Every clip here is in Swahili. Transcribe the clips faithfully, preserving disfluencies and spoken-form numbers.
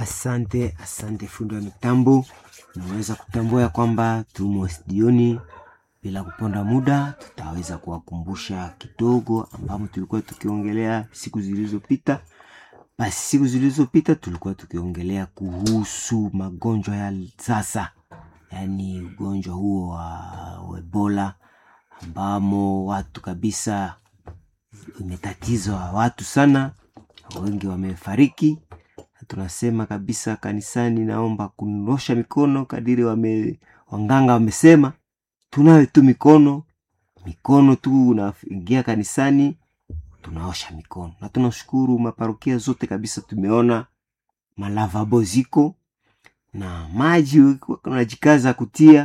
Asante, asante fundi wa mitambo. Naweza kutambua kwamba tumo studioni. Bila kuponda muda, tutaweza kuwakumbusha kidogo ambamo tulikuwa tukiongelea siku zilizopita. Basi siku zilizopita tulikuwa tukiongelea kuhusu magonjwa ya sasa. Yaani ugonjwa huo wa Ebola ambamo watu kabisa umetatiza watu sana. Wengi wamefariki. Tunasema kabisa kanisani, naomba kunosha mikono kadiri wame wanganga wamesema. Tunawe tu mikono, mikono tu unaingia kanisani, tunaosha mikono. Na tunashukuru maparokia zote kabisa, tumeona malavabo ziko na maji unajikaza kutia.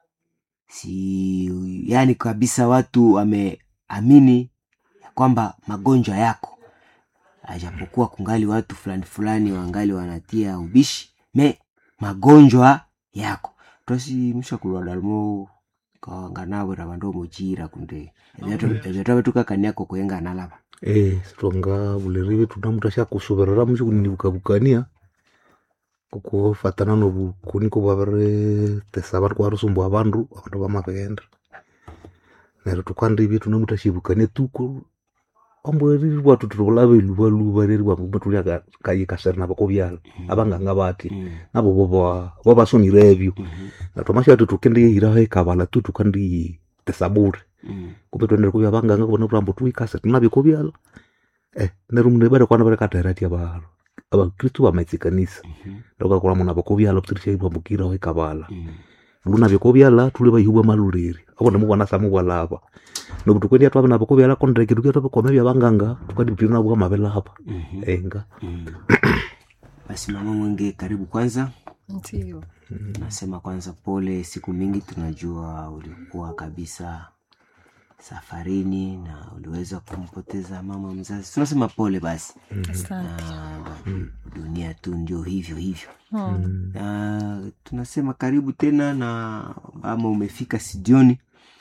Si yani kabisa watu wameamini kwamba magonjwa yako. Ajapokuwa kungali watu fulani fulani wangali wanatia ubishi, me magonjwa yako. Tosi msha kulwa dalmo kwa nganawe rabando mujira kunde. Ezeto betuka kanyako kuyenga nalaba. Eh, stronga buleriwe tunamutasha kusoberera mshu kunibukabukania. Kuko fatana no kuniko babere tesabar kwa rusumbu abandu abandu bamapenda. Nero tukandi bitu namutashibukane tuko ambweri watu turulabe luba luba reri wa mutuli kayi kasarna bakobyala abanganga bati nabo bobo boba soni review na tomasha tutukende irahe kabala tutukandi tesabure kubeto ndero kubya abanganga kubona kurambo tuikasa tunabe kobyala eh nerumne bare kwana bare katarati aba aba kristo bamatsikanisa ndoka kula muna bakobyala tutisha ibambukira he kabala luna bikobyala tule bayihubwa malureri abona mubona samu bwalaba no tukwenda twaba nabo kobyala kondreke tukyo twaba kwa mabya banganga tukadi pina bwa mabela hapa mm-hmm. enga mm-hmm. Basi mama mwenge, karibu kwanza. Ndio. Mm-hmm. Nasema kwanza pole, siku mingi tunajua ulikuwa kabisa safarini na uliweza kumpoteza mama mzazi. Tunasema pole basi. Asante. Mm-hmm. Dunia tu ndio hivyo hivyo. Mm-hmm. Na tunasema karibu tena, na mama umefika studioni.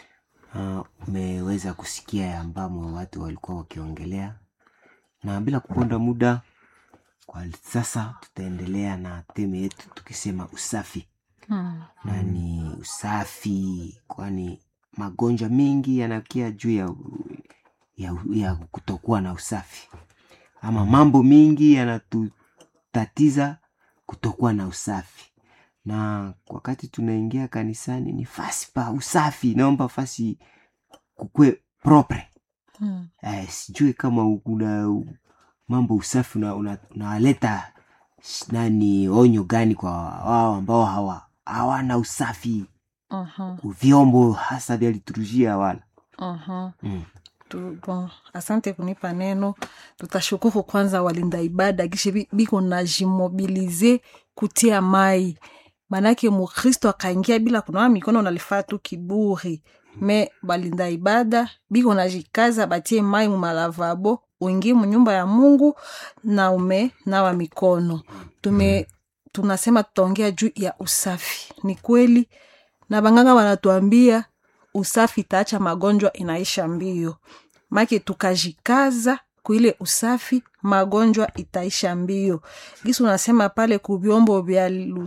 Uh, umeweza kusikia ambamo watu walikuwa wakiongelea, na bila kuponda muda kwa sasa tutaendelea na teme yetu tukisema usafi. Hmm. Na ni usafi, kwani magonjwa mengi yanakia juu ya, ya, ya kutokuwa na usafi, ama mambo mingi yanatutatiza kutokuwa na usafi. Na wakati tunaingia kanisani ni fasi pa usafi, naomba fasi kukue propre. Hmm. Eh, sijui kama kuna mambo usafi na unaleta una nani onyo gani kwa wao ambao hawa hawana usafi. Uh-huh. Vyombo hasa vya liturujia wala. Uh-huh. Mm. Tu, bon, asante kunipa neno. Tutashukuru kwanza walinda ibada kisha biko na jimobilize kutia mai. Manake mukristo akaingia bila kunawa mikono nalifaa tu kiburi. Me balinda ibada biko najikaza batie mai mu malavabo, uingie mu nyumba ya Mungu na ume nawa mikono. Tume tunasema tutaongea juu ya usafi. Ni kweli na banganga wanatuambia usafi itaacha magonjwa inaisha mbio. Make tukajikaza kuile usafi, magonjwa itaisha mbio. Gisu unasema pale kubyombo vya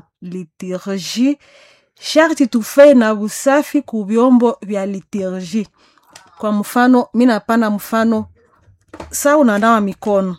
liturgie, sharti tufe na usafi kubyombo vya liturgie. Kwa mfano, mina pana mfano, saa unanawa mikono,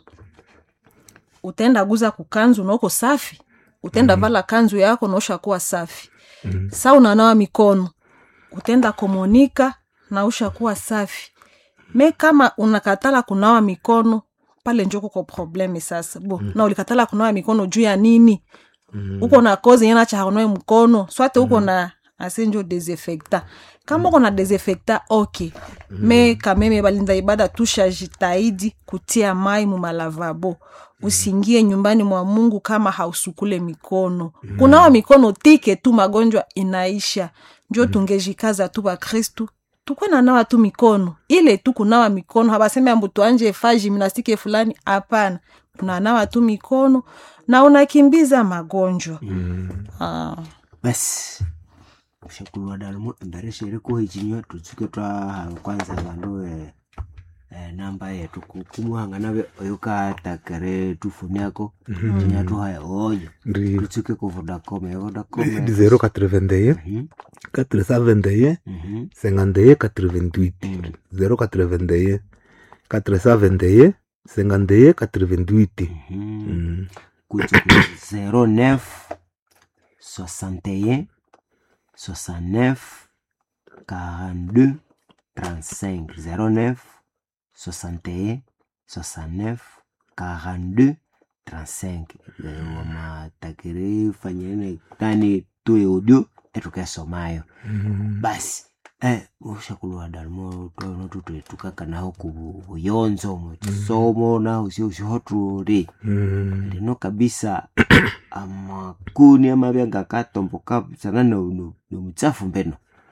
utenda guza kukanzu na uko safi, utenda mm-hmm. vala kanzu yako na usha kuwa safi. Mm-hmm. Saa unanawa mikono, utenda komunika na usha kuwa safi. Me kama unakatala kunawa mikono, pale njoko kwa probleme sasa. Bo, mm. na ulikatala kunawa mikono juu ya nini? Mm. Uko na kozi yana cha hanoe mkono, swate uko mm. na asenjo desinfectant. Kama mm. uko na desinfectant, okay. Mm. Me kameme balinda ibada tusha jitahidi kutia mai mu malavabo. Mm. Usingie nyumbani mwa Mungu kama hausukule mikono. Mm. Kunawa mikono tike tu magonjwa inaisha. Njo tungejikaza tu ba Kristu. Tukwe na nawa tu mikono. Ile tu kunawa mikono. Habaseme ambu tuanje fa gymnastique fulani, hapana. Unanawa tu mikono na unakimbiza magonjwa. Mm. Ah. Basi. Shukuru dalmo ndareshe reko hijinyo tutuke twa kwanza bandoe eh, namba yetu kumuhanga nawe oyuka takare tufuni yako tinya tuha oyo Ndi tuchuke ku Vodacom ya Vodacom di zero quatre-vingt-un Mhm, quatre cent vingt et un mhm, cinquante-et un quatre-vingt-huit Mm. zero quatre-vingt-un quatre cent vingt et un cinquante-et un quatre-vingt-huit. mhm. Mm. Kuchu ku zero neuf soixante et un soixante-neuf quarante-deux trente-cinq zero neuf soixante et un soixante-neuf quarante-deux trente-cinq. Wama takire fanyene tani tuwe audio etukesomayo Mm. basi eh ushakulwa dalmo tono tutukaka naho ku buyonzo mu somo na usio usihoturi Mm. lino kabisa amakuni amabenga katomboka sana no no no mutsafu mbeno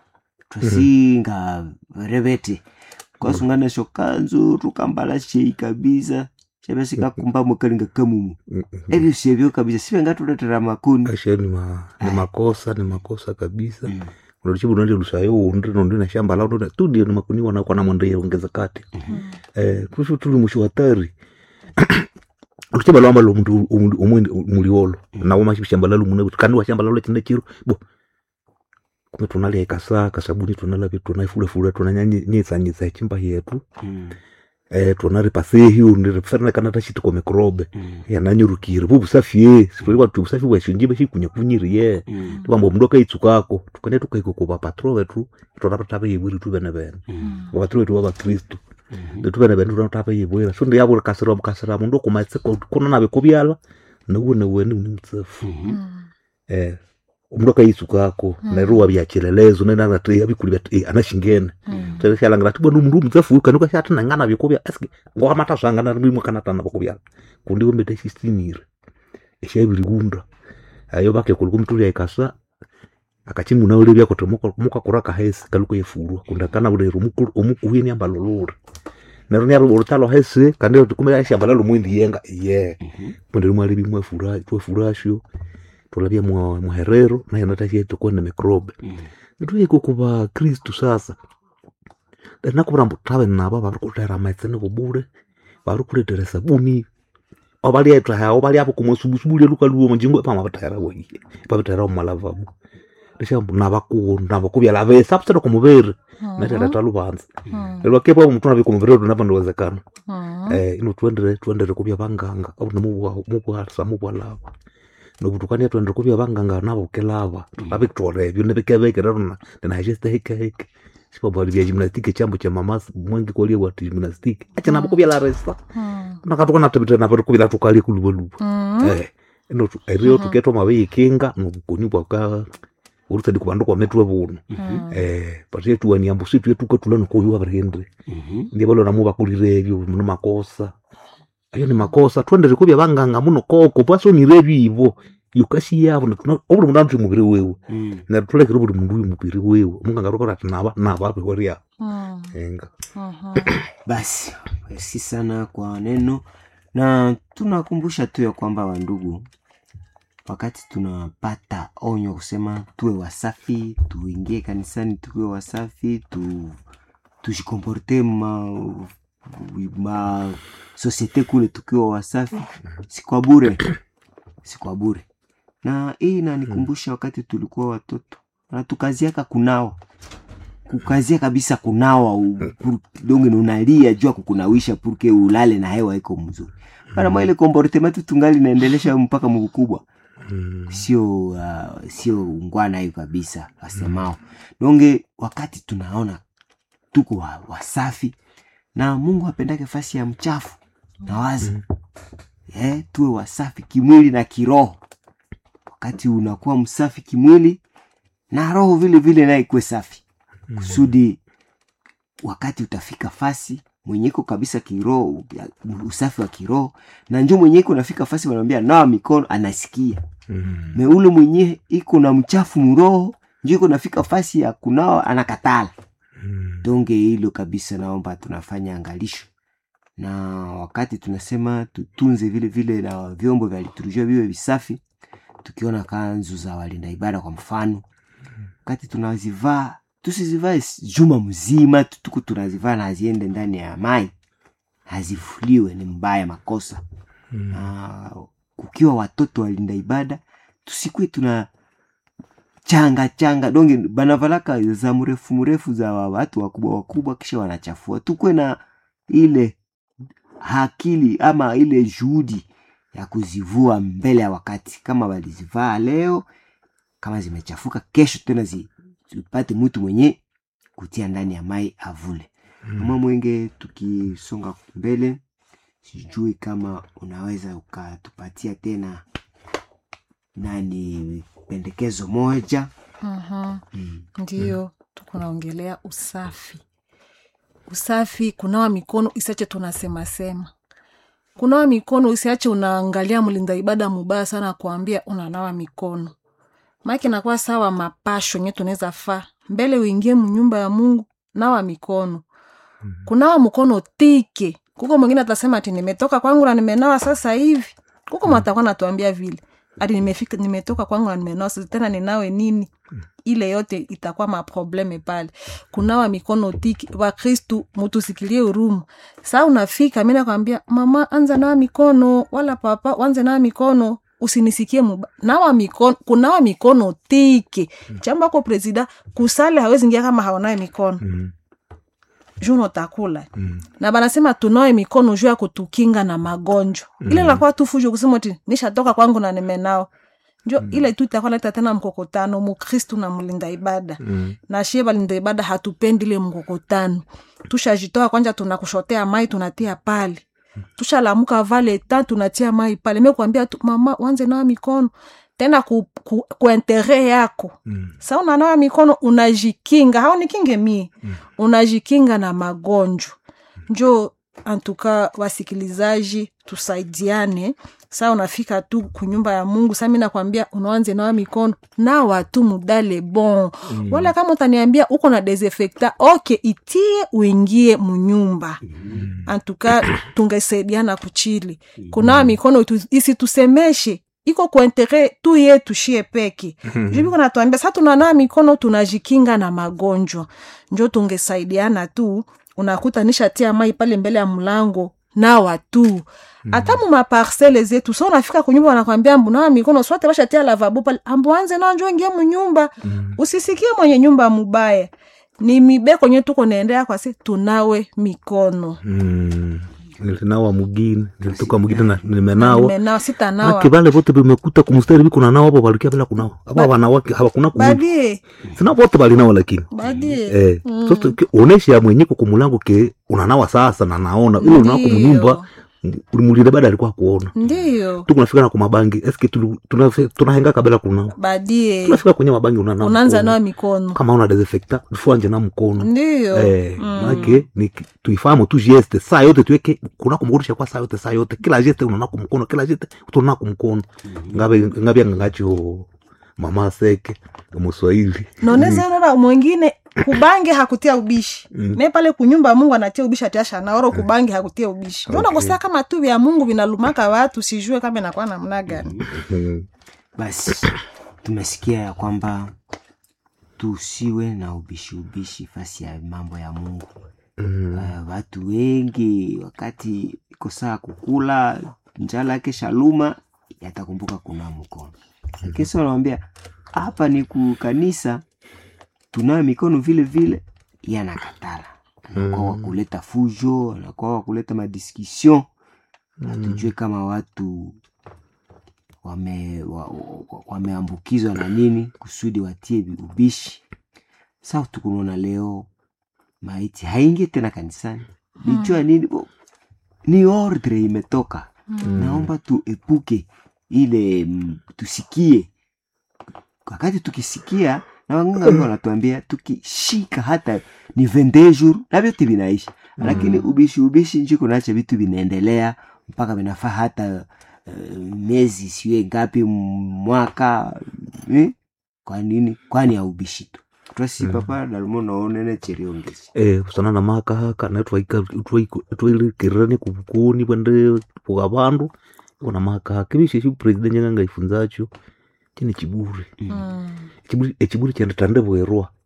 tusinga rebete kwasungana shokanzu tukambala shei kabisa chebesika kumba mukalinga kamumu Mm. ebyo sivyo kabisa sivenga tuletera makuni Ashe ni, ma, ni makosa ni makosa kabisa. Mm. Unachibu ndio lusayo undi ndo na shamba lao ndo tu ndio makuni wana kwa na mwende ongeza kati. Eh kushu tuli mwisho hatari. Ukicheba lamba lo mtu umwindi muliolo na wama shamba lalo mune kandi wa shamba lalo chinde chiro bo kume tunali ekasa kasabuni tunala vitu tunaifule fule tunanyanyi nyitsa nyitsa chimba yetu Mm. eh tunari pase hiyo ndi ferne kana tashiti kwa mikrobe Mm. ya nanyurukire bubu safie sifuri kwa tusafi wa shinjibe shi kunya kunyiri ye Mm. tubambo mdoka itsukako tukane tukaiko kwa patro wetu tunapata yiburi tu bene bene Mm. watu wetu wa Kristo Mhm. de tu bene bene tunapata yiburi so ndi yabo kasira kasira mundo kumaitse kuna nabe kubyala nuwe nuwe ni mtsefu Mhm. eh umdoka itsukako na ruwa byakilelezo nena na tre yabikuli eh anashingene tele shala ngati bwana mundu mtsefu kanuka shati nangana bikubya eske ngo mata sangana mimwe kana tana bakubyala kundi wombete sistinire eshabiri gunda ayo bake kulikumtulia ikasa akachimu na ule byako tomoka muka kuraka hesi kaluko yefurwa kunda kana ule rumuku omuku yeni ambalolora nero nyaro urutalo hesi kandero tukumira shamba lo mwindi yenga ye Mhm. kunde rumali bimwe fura twa furashyo tulabya mu muherero na yana tashi to kone mikrobe Mm. ndu yiko kuba Kristo sasa dana kurambo tabe naba barukutera maitsene kubure barukuletera sabuni obali etwa ha obali apo kumusubusubule lukaluwo munjingo pama batara woyi babatara malavabu ndishambu nabaku nabakubya lave sapsero kumubere natera talubanza lwa kepo mtu nabi kumubere tunapa ndowezekana eh ino twendere twendere kubya banganga au namubu mubu harsa mubu lava nobutukania twendere kubya banganga nabo kelava abikitore byo nebekebeke rona na hajeste heke heke sipo bali bya gymnastique chambo cha mamas mwengi kolie wa gymnastique acha nabakubya la resta nakatoka natabita na barukubya tukali kulubulu eh ino erio tuketo mabe kinga nobukuni bwaka urutadi kubandu kwa metwe bunu eh pati tu ani ambusi tu tuko tulano ko yuwa barendre Mhm. ndi balo namu bakulire byo muno makosa ayo ni makosa twendere kubya banganga muno koko paso ni rebi ivo yukasi yabo na tuna obulu mundu antu mubiri wewe Mm. na tuleke obulu mundu mubiri wewe munganga rokora tunaba naba pe waria enga Basi merci sana kwa neno, na tunakumbusha tu ya kwamba wandugu, wakati tunapata onyo kusema tuwe wasafi, tuingie kanisani tuwe wasafi, tu tujikomporte ma ma societe kule tukiwa wasafi, si kwa bure, si kwa bure. Na hii inanikumbusha wakati tulikuwa watoto na tukaziaka kunawa kukazia kabisa kunawa donge unalia jua kukunawisha purke ulale na hewa iko mzuri para mwa ile comportement tungali naendelesha mpaka mkubwa sio uh, sio ungwana hiyo kabisa wasemao donge wakati tunaona tuko wa, wasafi na Mungu apendake fasi ya mchafu na wazi eh tuwe wasafi kimwili na kiroho. Wakati unakuwa msafi kimwili na roho vile vile nayo ikuwe safi kusudi wakati utafika fasi mwenyeko kabisa kiroho, usafi wa kiroho, na njoo mwenyeko unafika fasi wanamwambia nawa mikono anasikia. Mm. Me ule mwenye iko na mchafu mroho njoo iko nafika fasi ya kunawa anakatala. Mm. Donge hilo kabisa naomba tunafanya angalisho. Na wakati tunasema tutunze vile vile na vyombo vya liturujia viwe visafi, tukiona kanzu za walinda ibada kwa mfano, wakati tunazivaa tusizivae juma mzima tuko tunazivaa na ziende ndani ya mai. hazifuliwe ni mbaya, makosa. Mm. Uh, kukiwa watoto walinda ibada tusikwe tuna changa changa donge banavalaka za mrefu mrefu za watu wakubwa wakubwa kisha wanachafua. Tukwe na ile hakili ama ile juhudi ya kuzivua mbele ya wakati. Kama walizivaa leo, kama zimechafuka kesho tena zipate mtu mwenye kutia ndani ya mai avule. Mm. Mama Mwenge, tukisonga mbele, sijui kama unaweza ukatupatia tena nani pendekezo moja. Uh-huh. Mm. Ndiyo, mm. tuko naongelea usafi. Usafi, kunawa mikono isiache tunasema sema. Kunawa mikono isiache unaangalia mlinda ibada mubaya sana kuambia unanawa mikono. Maana inakuwa sawa mapasho yenyewe tunaweza faa. Mbele uingie mnyumba ya Mungu, nawa mikono. Mm. Kunawa mkono tike. Kuko mwingine atasema ati nimetoka kwangu na nimenawa sasa hivi. Kuko matakuwa natuambia vile. Ati nimefika nimetoka kwangu na nimenawa sasa tena ninawe nini? Ile yote itakuwa ma probleme pale. Kunawa mikono tiki wa Kristo mtu sikilie urumu. Sasa unafika mimi nakwambia mama anza nawa mikono wala papa anza nawa mikono usinisikie muba. Nawa mikono kunawa mikono tiki. Mm. Chamba kwa presida kusale hawezi ingia kama haonaye mikono. Mm. Juno takula. Mm. Na banasema tunawe mikono juu ya kutukinga na magonjwa. Mm. Ile la kwa tufujo kusema ati nishatoka kwangu na nimenao. Njo mm. ile tu itakuwa leta tena mkokotano mukristo na mlinda ibada. Mm. Na sheba linda ibada hatupendi ile mkokotano. Tushajitoa kwanza tunakushotea mai tunatia pale. Mm. Tushalamuka vale ta tunatia mai pale. Mimi kuambia tu mama wanze nawa mikono tena ku, ku, ku intere yako. Mm. Sasa unanawa mikono unajikinga, haunikinge mimi. Mm. Unajikinga na magonjwa. Njo antuka wasikilizaji tusaidiane. Sasa unafika tu kunyumba ya Mungu, sasa mimi nakwambia unaanze nawa mikono na watu mudale bon. Mm. Wala kama utaniambia uko na desinfectant, okay itie uingie mnyumba. Mm. Antuka tungesaidiana kuchili. Mm. Kunawa mikono tu, isi tusemeshe iko kwa intere tu yetu shie peke. Mm. Jibi kuna tuambia sasa tunanawa mikono tunajikinga na magonjwa. Njo tungesaidiana tu, unakuta nishatia mai pale mbele ya mlango na watu. Hata mu maparcelle zetu so unafika kunyumba wanakuambia mbona mikono sote bashatia lavabo pale ambuanze na njoo ingia mnyumba. Mm. Usisikie mwenye nyumba mubaya. Ni mibeko nye tuko naendea kwa sisi tunawe mikono. Mm. Nilinawa mugini, nilitoka mugini na nimenawa. Nimenawa sitanawa. Akibale vote bimekuta kumstari biko nawa hapo balikia bila kunawa. Hapa wanawake hawakuna kunawa. Badie. Sina vote balinawa lakini. Badie. Eh. Mm. So onesha mwenyeko kumulango ke unanawa sasa na naona ile unako mnyumba. Ulimulinde bada alikuwa kuona. Ndiyo. Tuko nafika na kwa mabangi. Eske tunahenga tuna kabla kunao. Badie. Tunafika kwenye mabangi unanawa. Unaanza nawa mikono. Kama una desinfectant, ufuanje na mkono. Ndiyo. Eh, mm. Maana ni tuifahamu tu geste saa yote tuweke kuna kumrudisha kwa saa yote saa yote. Kila geste unaona kwa mkono, kila geste unaona kwa mkono. Ngabe ngabe ngacho mama seke Mswahili. Noneza nora mwingine kubange hakutia ubishi. Mm. Ne pale kunyumba Mungu anatia ubishi atiasha na oro kubange hakutia ubishi. Mbona okay. Kosa kama tu ya Mungu vinalumaka watu sijue kama inakuwa namna gani. Mm. Basi tumesikia ya kwamba tusiwe na ubishi ubishi fasi ya mambo ya Mungu. Mm. Uh, watu wengi wakati iko saa kukula njala kesha luma yatakumbuka kuna mkono. Mm. Kesho anawaambia hapa ni kukanisa tunawe mikono vile vile yanakatala. Anakuwa mm. kuleta fujo, anakuwa kuleta madiscussion. Mm. Tujue kama watu wame wa, wameambukizwa na nini kusudi watie ubishi. Sasa tukuona leo maiti haingi tena kanisani. Mm. Nijua nini bo, ni ordre imetoka. Mm. Naomba tuepuke ile m, tusikie. Wakati tukisikia na wanganga wao wanatuambia tukishika hata ni vingt jours na vitu vinaisha. Mm. Lakini ubishi ubishi njiko naacha vitu vinaendelea mpaka vinafaa hata uh, miezi siwe ngapi mwaka eh? Kwa nini? Kwani ya ubishi tu. Twasi mm. Papa dalimo naonene cheriongezi. Eh kusana na maka haka na twaika twili kirani kubukuni bende kwa bandu kuna maka haka bishi shi president nyanga ifunzacho kini chiburi. Mm. Chiburi e chiburi chanda tande bwerwa.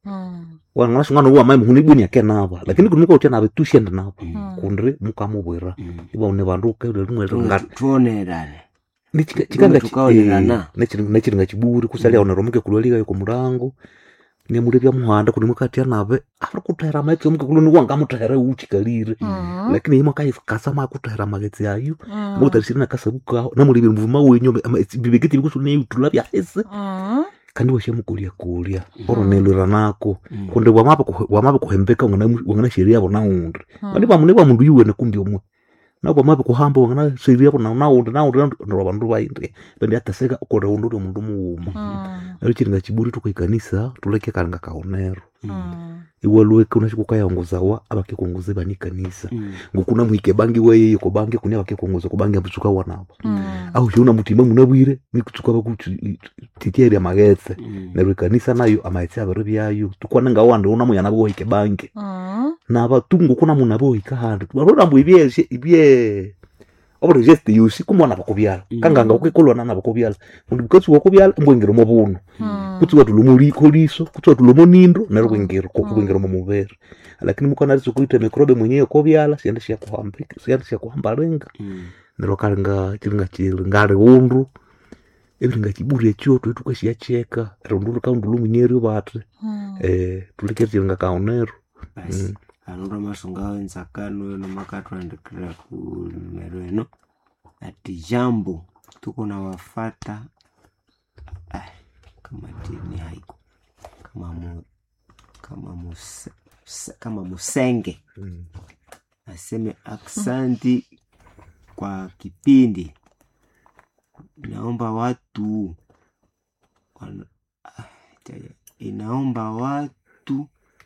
Mm. wangana shungana uwa mai muhuni buni yake naba lakini kuniko utia nabe tushende nabo Mm. kundre mukamo Mm. iba une bandu ke rimwe ringa tuonerane nichika chikanga tukaonerana. nechiri nechiri ngachiburi kusalia ona romuke kulwaliga yuko murango ne muri bya muhanda kuni mukati nabe afro kutahera maitse muke kuluni wanga mutahera uchikalire Mm. lakini ima kai kasama kutahera magetsi ayu Mm. mutarishira nakasabuka na muri bimvuma wenyo bibegeti bikusune yutula bya hese Mm. kandi washe mukulia kulia oro nelura nako Mm. kunde wamapo wamapo kuhembeka ngana ngana sheria bona undre Mm. bali bamune bamundu yuwe ne kumbi omwe na wamapo kuhamba ngana sheria bona na undre na undre ndo bandu bainde bende ataseka ukore undu uri mundu muuma Mm. ari chiringa chiburi tukaikanisa tuleke kanga kaonero Mm. iwalweke unachikukayongozawa abakikongoze bani kanisa Mm. ngukuna muhike bangi weye ko bangi kunia bakikongoza ko bangi abusuka wanabo Mm. au shona mutima munabwire nikutsuka bakuti titiere magetse Mm. nerwe kanisa nayo amaitsi abero byayo tukwana nga wande una muyana bo hike bangi Mm. na batungu kuna munabo hika hande barora mbu ibye ibye obro geste yusi kumwana bakobyala Mm. kanganga ukikolwana nabo kobyala mundu bukatsi wokobyala mbwengero mo bunu Mm. kutsuwa tulomuri koliso kutsuwa tulomo nindo nerwe bwengero ko bwengero mo mubere lakini mukana riso kuita mikrobe mwenyewe kobyala siende sya kuhambika siende sya kuhambarenga Mm. nerwe kalinga chilinga chilingale undu ebiringa chiburi ekyo twetu kwesiyacheka runduru kaundulu munyeri batre Mm. eh tulikere chilinga kaonero basi anora masunga wenzakano eno makatwandikira ku numero eno ati jambo tuko na wafata ah, kama dini haiko kama mu, kama muse, kama musenge mm. aseme aksanti kwa kipindi. Inaomba watu wana, ah, inaomba watu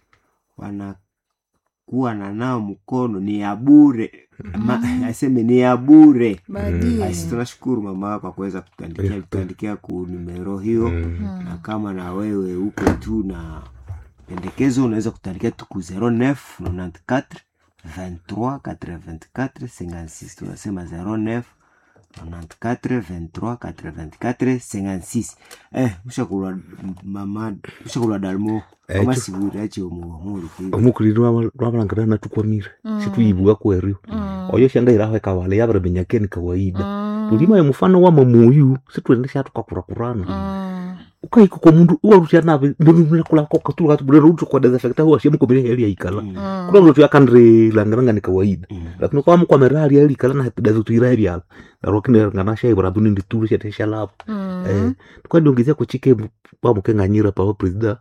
wanakuwa na nao mkono ni ya bure. Ma, aseme ni ya bure. Badie. Asi tunashukuru mama kwa kuweza kutuandikia kutuandikia ku numero hiyo. Mm. Na kama na wewe uko tu na pendekezo unaweza kutuandikia tu ku zero neuf nonante-quatre vingt-trois quatre-vingt-quatre cinquante-six. Tunasema zero neuf nonante-quatre vingt-trois quatre-vingt-quatre cinquante-six. Eh, ushakulwa mama, ushakulwa dalmo. Mama siburi achi omuhuru kiyo. Omukuliro rwabarangana natukwamire Mm. situyibuga kwerio Mm. oyo shanga iraho kawale yabara benyakeni kawaida Mm. tulima ya mfano wa mamuyu situende shatu kakurakurana Mm. ukaiko ko mundu uwarusha nabe mbona kula ko katulu katu bure rutu kwa desinfectant huwa shemu komere heli ikala Mm. kuna mtu yakandre langaranga ni kawaida Mm. lakini kwa mko merali heli ikala na hepida tu ira byala darokine ngana shay barabuni ndi tulu shete shalap Mm. eh kwa ndiongezea ko chike ba mukenganyira pa president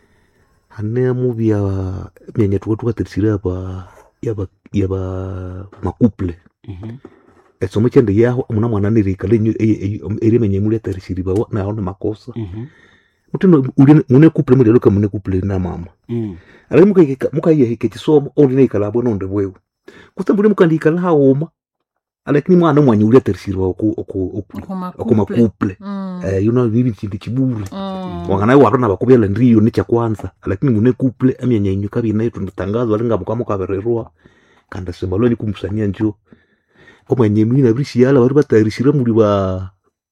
hane movie ya myenye tuko tukatirishira pa yaba yaba makuple Mhm. esomo chende yaho muna mwana nirika lenyo eri menye muli atarishiriba na ona makosa Mhm. mutino uli mune kuple muli loka mune kuple na mama Mm. ali muka muka ye hike chisomo oli ne kala bono nde bwewe kutambule muka ndikala haoma alakini mwana mwanya uli atarishiriba oku oku oku makuple Mm. eh you know bibi chindi chiburi Mm. wangana warona bakubyala ndiyo ni cha kwanza lakini mune kuple amyanya inyu kabina yetu ndatangazo alinga mukamo kabererwa kanda sebaloni kumsania njo omwenye mwina brishiala bari batarishira muri ba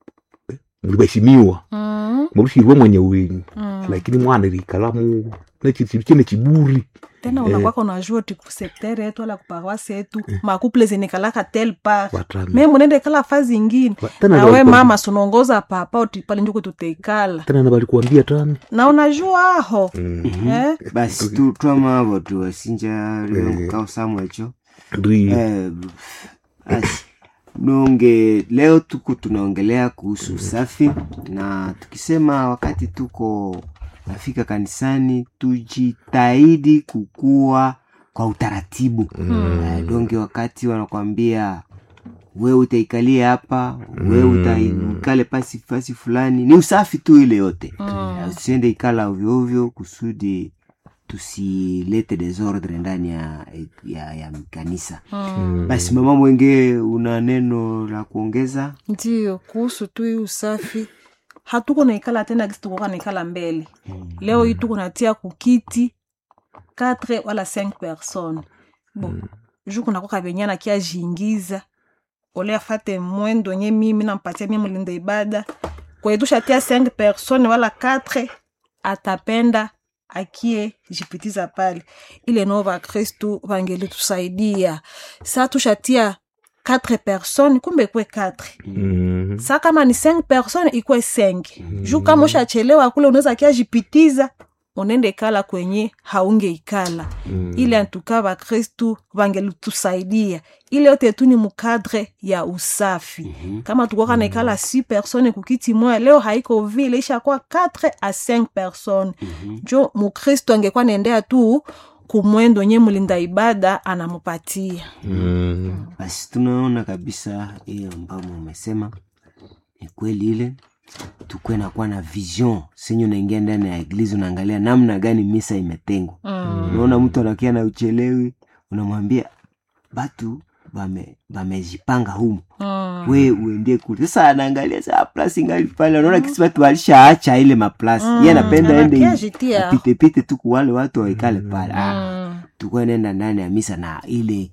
muri bashimiwa Mm. muri shirwa mwenye wenyu Mm. lakini mwana rikalamu na chichi chene chiburi Tena Eh. unakuwa kuna jua ti kusektere yetu ala kuparoisi yetu makuple zenekalaka tel part batrami me munende kala fazi ingine Ba- tena na na we walikuwa- mama sunongoza papa uti pale njuko tuteikala tena na balikuambia tani na unajua aho mm. eh? Basi tu twama abo tu wasinja leo kao samwe cho. Ndri Eh, basi nonge leo tuko tunaongelea kuhusu usafi, na tukisema wakati tuko nafika kanisani tujitahidi kukua kwa utaratibu. Mm. Eh, donge wakati wanakwambia wewe utaikalia hapa, wewe utaikale pasi pasi fulani, ni usafi tu ile yote. Mm. Usiende ikala ovyo ovyo kusudi tusilete desordre ndani ya, ya, ya kanisa. Mm. Basi mama Mwenge, una neno la kuongeza? Ndiyo, kuhusu tu hii usafi hatuko naikala tena gisi tukoka naikala mbele. Leo hii tuko natia kukiti quatre wala cinq personnes. Bon, juu kuna kwa benyana kia jingiza. Ole afate mwendo nye mimi nampatia mimi mlinda ibada. Kwa hiyo tushatia cinq personnes wala quatre atapenda akie jipitiza pale, ile no Vakristu vangelitusaidia. Sa tushatia quatre personnes, kumbe kwe quatre. Mm. Sa kama ni cinq personnes, ikwe cinq. Mm. Juu kama ushachelewa kule unaweza kia jipitiza, unende kala kwenye haunge ikala. Mm. Ile antuka Vakristu vangelitusaidia. Ile yote tu ni mukadre ya usafi. Mm-hmm. Kama tukoka na ikala six personnes kukiti moya, leo haiko vile, isha kwa quatre à cinq personnes. Mm-hmm. Jo mukristo angekuwa nendea tu kumwendo nye mulinda ibada anamupatia. Mm. Basi tunaona kabisa hiyo ambapo umesema ni kweli, ile tukue na kuwa na vision. Senyo naingia ndani ya iglesia unaangalia namna gani misa imetengwa. Mm. Unaona mtu anakia na uchelewi, unamwambia batu bame bamejipanga humu. Mm. We uende kule. Sasa anaangalia saa place ngali pale, unaona kisi watu walishaacha ile maplace. Mm. Yeye anapenda ende pite pite tu kwa wale watu waikale pale. Mm. Ah, tukue nenda ndani ya misa na ile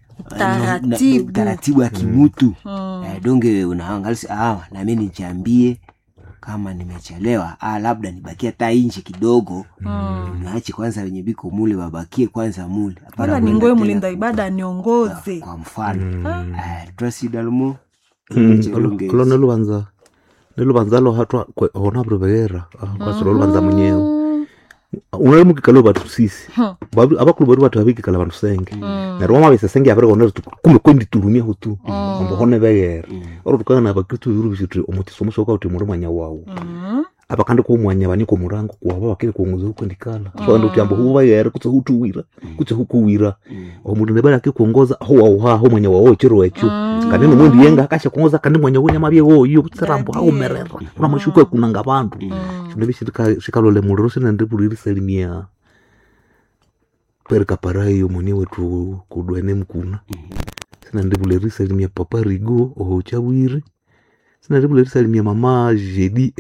taratibu taratibu ya kimutu. Mm. Eh, donge unaangalia ah na mimi nichambie kama nimechelewa, ah labda nibakia hata inje kidogo. Mm. Naache kwanza wenye biko mule wabakie kwanza mule. Hapana ningoe mulinda ibada niongoze. Kwa mfano. Mm. Eh, Tracy Dalmo. Kulo nelo banza. Nelo banza lo hatwa ona provera. Kwa solo lo banza mwenyewe. Unale mukikalo batu sisi. Babu abakulu bari batu babiki kala bantu senge. Na roma bese senge abere onero kumbe kwendi turumia hutu. Ambo hone begera. Oro tukana abakitu yurubishi omutiso musoka uti muri mwanya wawo. Abakandi ko mwanya bani ko murango kwa baba bakire ko nguzo kwendikala. So ndo tyambo huba yera kutse hutuwira. Kutse hukuwira. Omuntu nebara akikuongoza aho aho aho mwanya wawo chiro echo. Kandi no mundi yenga akasha kuongoza kandi mwanya wo nyamabye wo iyo butserambo aho merera. Unamushuka kunanga bantu. Shunebishika shikalole muliro sina ndibuliri salimia. Perka parayo mwenye wetu kudwene mkuna. Sina ndibuliri salimia papa Rigo oho chawiri. Sina ndibuliri salimia mama Jedi